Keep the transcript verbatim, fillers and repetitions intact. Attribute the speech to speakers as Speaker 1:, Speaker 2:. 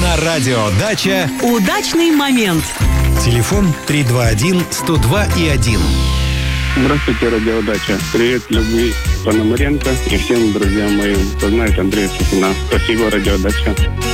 Speaker 1: На радио «Дача»
Speaker 2: удачный момент.
Speaker 1: Телефон три два один сто два и один.
Speaker 3: Здравствуйте, радиодача. Привет, любви, Пономаренко и всем друзьям моим, кто знает Андрея Сухина. Спасибо, радиодача.